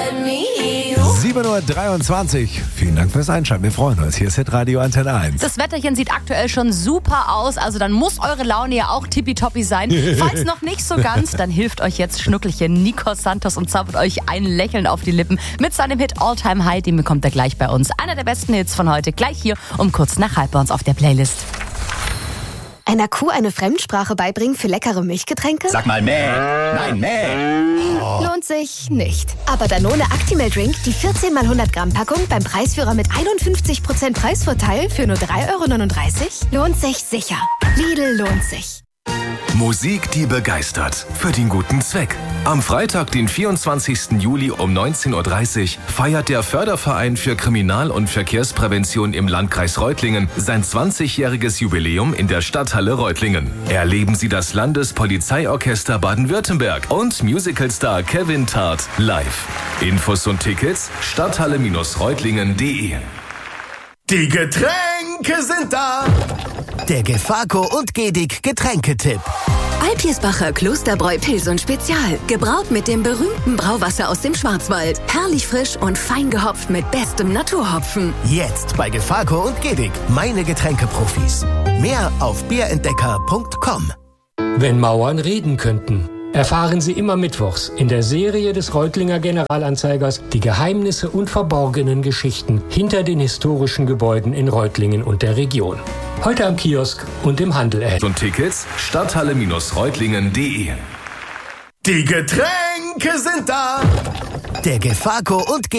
7:23 Uhr. Vielen Dank fürs Einschalten. Wir freuen uns. Hier ist Hitradio Antenne 1. Das Wetterchen sieht aktuell schon super aus, also dann muss eure Laune ja auch tippitoppi sein. Falls noch nicht so ganz, dann hilft euch jetzt Schnuckelchen Nico Santos und zaubert euch ein Lächeln auf die Lippen mit seinem Hit All Time High. Den bekommt er gleich bei uns. Einer der besten Hits von heute, gleich hier um kurz nach halb bei uns auf der Playlist. Einer Kuh eine Fremdsprache beibringen für leckere Milchgetränke? Sag mal mäh. Nein, mäh. Lohnt sich nicht. Aber Danone Actimel Drink, die 14 x 100 Gramm Packung beim Preisführer mit 51% Preisvorteil für nur 3,39 € lohnt sich sicher. Lidl lohnt sich. Musik, die begeistert. Für den guten Zweck. Am Freitag, den 24. Juli um 19:30 Uhr feiert der Förderverein für Kriminal- und Verkehrsprävention im Landkreis Reutlingen sein 20-jähriges Jubiläum in der Stadthalle Reutlingen. Erleben Sie das Landespolizeiorchester Baden-Württemberg und Musicalstar Kevin Tart live. Infos und Tickets stadthalle-reutlingen.de. Die Getränke sind da. Der Gefaco und Gedig Getränketipp. Alpirsbacher Klosterbräu Pilsen Spezial. Gebraut mit dem berühmten Brauwasser aus dem Schwarzwald. Herrlich frisch und fein gehopft mit bestem Naturhopfen. Jetzt bei Gefaco und Gedig. Meine Getränkeprofis. Mehr auf bierentdecker.com. Wenn Mauern reden könnten. Erfahren Sie immer mittwochs in der Serie des Reutlinger Generalanzeigers die Geheimnisse und verborgenen Geschichten hinter den historischen Gebäuden in Reutlingen und der Region. Heute am Kiosk und im Handel. Und Tickets stadthalle-reutlingen.de. Die Getränke sind da. Der Gefaco und